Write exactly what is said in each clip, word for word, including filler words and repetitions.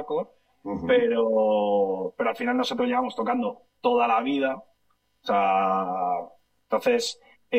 hardcore, Uh-huh. pero, pero al final nosotros llevamos tocando toda la vida. O sea, entonces,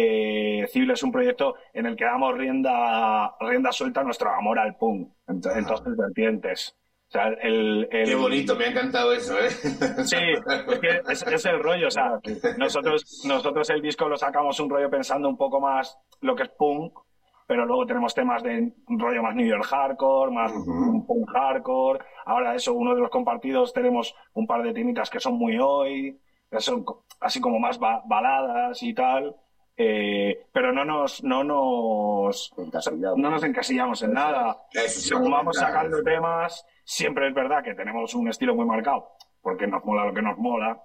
eh, Civil es un proyecto en el que damos rienda, rienda suelta a nuestro amor al punk, en, to- en todas sus vertientes. O sea, el, el- Qué bonito, me ha encantado eso, ¿eh? Sí, es que es, es el rollo, o sea, nosotros, nosotros el disco lo sacamos un rollo pensando un poco más lo que es punk, pero luego tenemos temas de un rollo más New York hardcore, más Ujú. punk hardcore. Ahora eso, uno de los compartidos tenemos un par de temitas que son muy hoy, que son co- así como más ba- baladas y tal. Eh, pero no nos, no nos, Encasillamos. no nos encasillamos en nada. Eso sí iba a Según vamos comentar. sacando temas, siempre es verdad que tenemos un estilo muy marcado, porque nos mola lo que nos mola.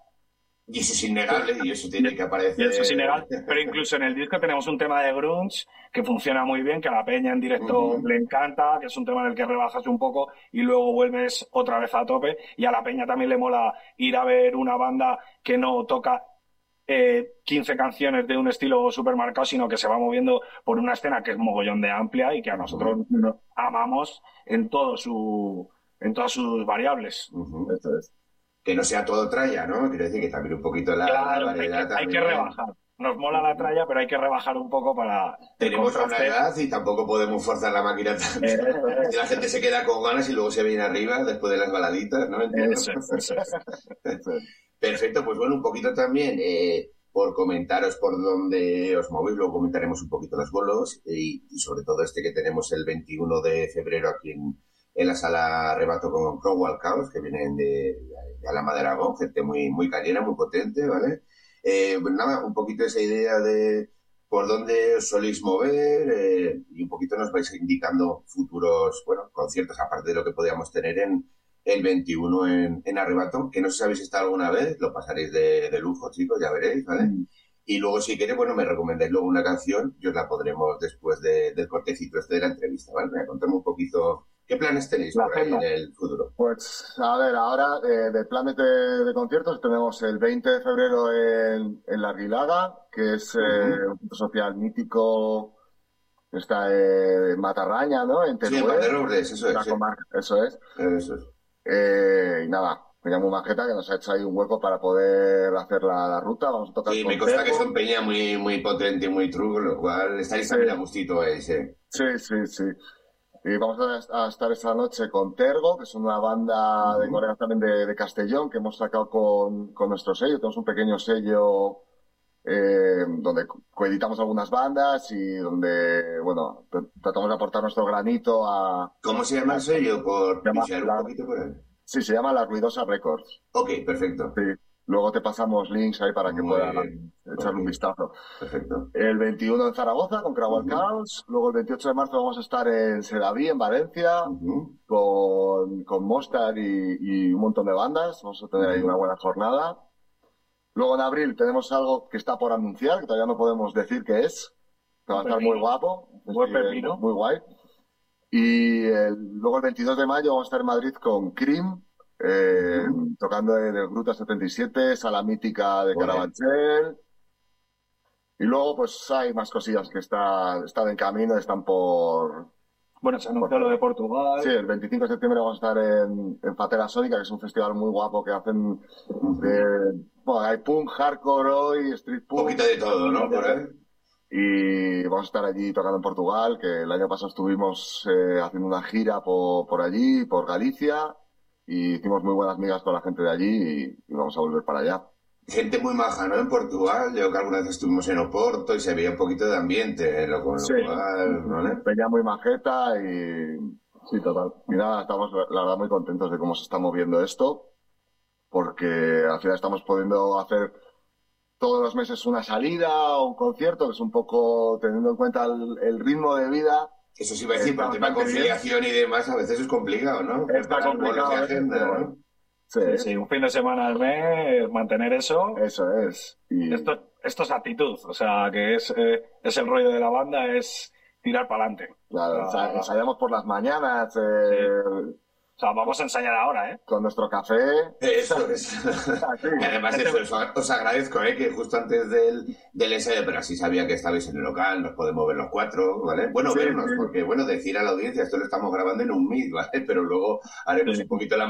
Y eso es innegable y eso tiene que Y aparecer. eso es innegable. Pero incluso en el disco tenemos un tema de grunge que funciona muy bien, que a la peña en directo Ujú. le encanta, que es un tema en el que rebajas un poco y luego vuelves otra vez a tope. Y a la peña también le mola ir a ver una banda que no toca eh, quince canciones de un estilo súper marcado, sino que se va moviendo por una escena que es mogollón de amplia y que a nosotros nos amamos en todo su, en todas sus variables. Ujú. Eso es. Que no sea todo tralla, ¿no? Quiero decir que también un poquito la, la Claro, hay que, variedad hay también. que rebajar. Nos mola la tralla, pero hay que rebajar un poco para el Tenemos una contraste. edad y tampoco podemos forzar la máquina tanto. Eh, Y la gente se queda con ganas y luego se viene arriba después de las baladitas, ¿no? Entiendo. Eso es, eso es. Eso es. Perfecto, pues bueno, un poquito también eh, por comentaros por dónde os movéis, luego comentaremos un poquito los bolos y, y sobre todo este que tenemos el veintiuno de febrero aquí en, en la sala Arrebato con Cromwell Chaos, que vienen de, de Alhama de Aragón, gente muy, muy cañera, muy potente, ¿vale? Eh, pues nada, un poquito esa idea de por dónde os soléis mover eh, y un poquito nos vais indicando futuros, bueno, conciertos, aparte de lo que podíamos tener en el veintiuno en, en Arrebato, que no sé si habéis estado alguna vez, lo pasaréis de, de lujo, chicos, ya veréis, ¿vale? Mm. Y luego, si queréis, bueno, me recomendáis luego una canción y os la podremos después de, del cortecito este de la entrevista, ¿vale? Me contadme un poquito qué planes tenéis La por ahí en agenda. el futuro. Pues, a ver, ahora eh, de planes de, de conciertos tenemos el veinte de febrero en, en La Aguilaga, que es eh, Ujú. un centro social mítico que está en Matarraña, ¿no? En Sí, en Teruel, Valderobles, eso la es, sí. comarca, eso es. Eso es. Eh, y nada, me llamo Majeta, que nos ha hecho ahí un hueco para poder hacer la, la ruta. Vamos a tocar Sí, con me consta que Tergo. son peña muy, muy potente y muy true, con lo cual estáis Sí. también a gustito ahí, sí. Sí, sí, sí. Y vamos a, a estar esta noche con Tergo, que es una banda de Ujú. colegas también de, de Castellón, que hemos sacado con, con nuestro sello. Tenemos un pequeño sello eh, donde co- coeditamos algunas bandas y donde, bueno, tr- tratamos de aportar nuestro granito a... ¿Cómo se llama el sello? Por se llama pichear un la- poquito por ahí. sí, se llama La Ruidosa Records. Ok, perfecto. Sí. Luego te pasamos links ahí para que Muy puedas bien. echarle un Ok. vistazo. Perfecto. El veintiuno en Zaragoza con Crowell Ujú. Chaos. Luego el veintiocho de marzo vamos a estar en Sedaví, en Valencia, Ujú. con, con Mostar y, y un montón de bandas. Vamos a tener ahí Ujú. una buena jornada. Luego en abril tenemos algo que está por anunciar, que todavía no podemos decir qué es, que va a Un estar muy pepino. guapo, Un buen sí, eh, pepino. muy guay. Y el- luego el veintidós de mayo vamos a estar en Madrid con Cream, eh, Ujú. tocando en el Gruta setenta y siete, Sala Mítica de Joder. Carabanchel. Y luego pues hay más cosillas que están, están en camino, están por... Bueno, se anunció lo de Portugal. Sí, el veinticinco de septiembre vamos a estar en, en Fatera Sónica, que es un festival muy guapo que hacen de... Bueno, hay punk, hardcore hoy, street Un punk. poquito de todo, ¿no? Por ahí. Y vamos a estar allí tocando en Portugal, que el año pasado estuvimos eh, haciendo una gira por, por allí, por Galicia, y hicimos muy buenas migas con la gente de allí y, y vamos a volver para allá. Gente muy maja, ¿no? En Portugal, yo que alguna vez estuvimos en Oporto y se veía un poquito de ambiente, ¿eh? Lo, con lo Sí. cual, ¿vale? Peña muy majeta y... Sí, total. Y nada, estamos la verdad muy contentos de cómo se está moviendo esto, porque al final estamos pudiendo hacer todos los meses una salida o un concierto, que es un poco teniendo en cuenta el, el ritmo de vida. Eso sí iba a decir, por Está el tema de bastante conciliación y demás, a veces es complicado, ¿no? Está Preparar complicado, bolos de ¿eh? agenda, Pero ¿no? bueno. Sí, Sí, sí, un fin de semana al mes, mantener eso. eso es. Y Esto, esto es actitud, o sea, que es, eh, es el rollo de la banda, es tirar para adelante. claro, Ah. ensa- ensayamos por las mañanas eh, O sea, vamos a ensayar ahora, ¿eh? con nuestro café. Eso es. Así. Y además eso, os, os agradezco, ¿eh? Que justo antes del, del ensayo, pero así sabía que estabais en el local, nos podemos ver los cuatro, ¿vale? Bueno, Sí, vernos, sí. porque, bueno, decir a la audiencia, esto lo estamos grabando en un Meet, ¿vale? Pero luego haremos Sí. un poquito la